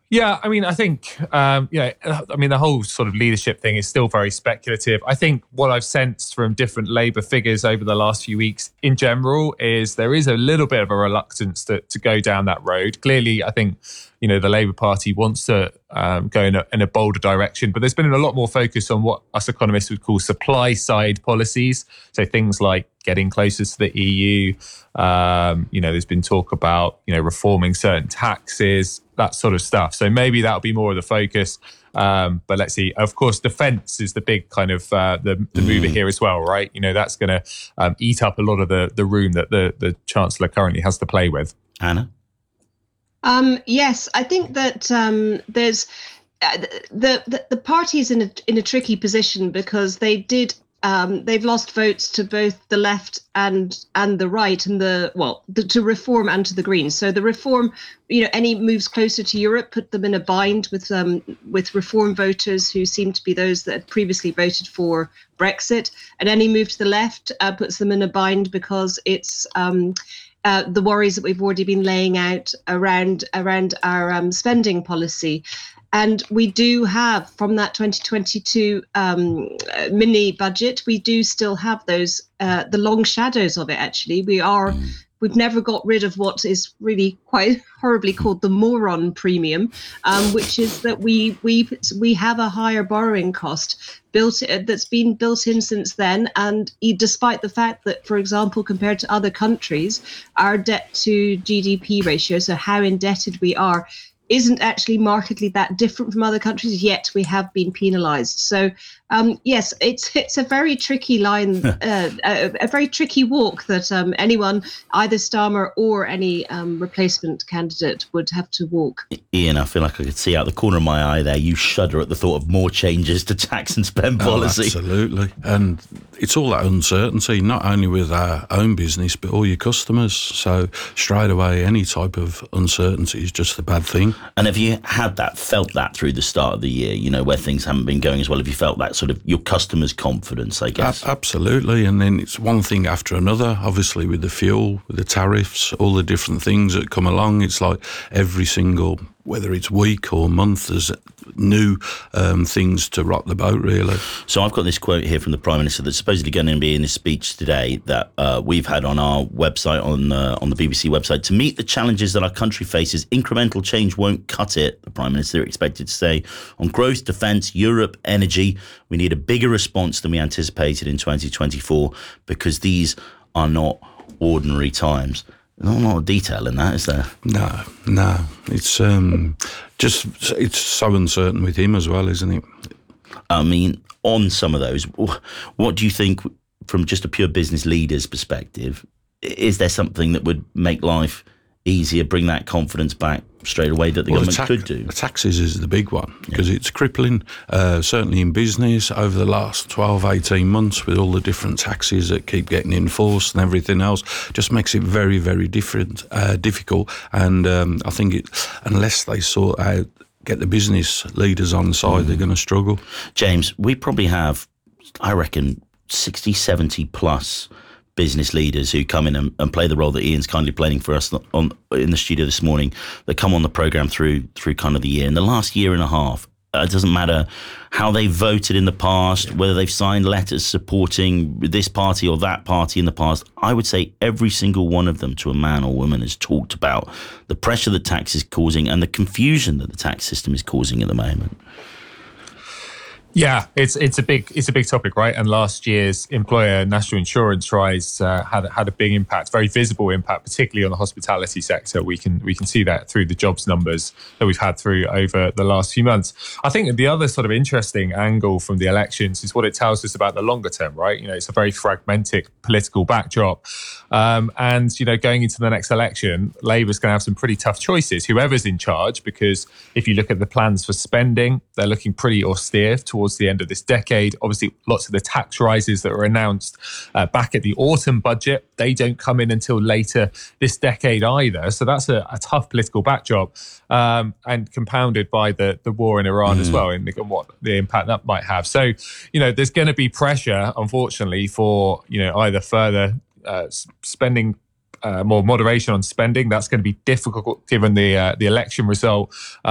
Yeah, I mean, I think, the whole sort of leadership thing is still very speculative. I think what I've sensed from different Labour figures over the last few weeks in general is there is a little bit of a reluctance to go down that road. Clearly, I think, the Labour Party wants to go in a bolder direction, but there's been a lot more focus on what us economists would call supply side policies. So things like getting closer to the EU. There's been talk about, reforming certain taxes, that sort of stuff. So maybe that'll be more of the focus. But let's see. Of course, defence is the big kind of the mover here as well, right? That's going to eat up a lot of the room that the Chancellor currently has to play with. Anna? Yes, I think that there's the party's in a tricky position because they've lost votes to both the left and the right and to Reform and to the Greens. So the Reform, any moves closer to Europe put them in a bind with Reform voters who seem to be those that had previously voted for Brexit, and any move to the left puts them in a bind because it's the worries that we've already been laying out around our spending policy. And we do have, from that 2022 mini budget, we do still have those, the long shadows of it, actually. We've never got rid of what is really quite horribly called the moron premium, which is that we have a higher borrowing cost that's been built in since then. And despite the fact that, for example, compared to other countries, our debt to GDP ratio, so how indebted we are, isn't actually markedly that different from other countries, yet we have been penalised. So, yes, it's a very tricky line, a very tricky walk that anyone, either Starmer or any replacement candidate, would have to walk. Ian, I feel like I could see out the corner of my eye there, you shudder at the thought of more changes to tax and spend policy. Absolutely. And it's all that uncertainty, not only with our own business, but all your customers. So straight away, any type of uncertainty is just a bad thing. And have you felt that through the start of the year, where things haven't been going as well? Have you felt that sort of your customers' confidence, I guess? Absolutely. And then it's one thing after another, obviously, with the fuel, with the tariffs, all the different things that come along. It's like every single, whether it's week or month, there's new things to rock the boat, really. So I've got this quote here from the Prime Minister that's supposedly going to be in his speech today that we've had on our website, on the BBC website. To meet the challenges that our country faces, incremental change won't cut it, the Prime Minister expected to say. On growth, defence, Europe, energy, we need a bigger response than we anticipated in 2024 because these are not ordinary times. There's not a lot of detail in that, is there? No. It's it's so uncertain with him as well, isn't it? I mean, on some of those, what do you think, from just a pure business leader's perspective, is there something that would make life easier, bring that confidence back straight away that the government could do? The taxes is the big one because it's crippling, certainly in business over the last 12, 18 months with all the different taxes that keep getting enforced and everything else, just makes it very, very difficult. And I think unless they sort out, get the business leaders on side, they're going to struggle. James, we probably have, I reckon, 60, 70 plus business leaders who come in and play the role that Ian's kindly playing for us in the studio this morning, that come on the programme through kind of the year. In the last year and a half, it doesn't matter how they voted in the past, whether they've signed letters supporting this party or that party in the past, I would say every single one of them, to a man or woman, has talked about the pressure that tax is causing and the confusion that the tax system is causing at the moment. Yeah, it's a big topic, right? And last year's employer national insurance rise had a big impact, very visible impact, particularly on the hospitality sector. We can see that through the jobs numbers that we've had through over the last few months. I think the other sort of interesting angle from the elections is what it tells us about the longer term, right? It's a very fragmented political backdrop, and going into the next election, Labour's going to have some pretty tough choices, whoever's in charge, because if you look at the plans for spending, they're looking pretty austere towards the end of this decade. Obviously, lots of the tax rises that were announced back at the autumn budget, they don't come in until later this decade either. So that's a tough political backdrop, and compounded by the war in Iran as well, and what the impact that might have. So, there's going to be pressure, unfortunately, for either further spending, more moderation on spending. That's going to be difficult given the election result.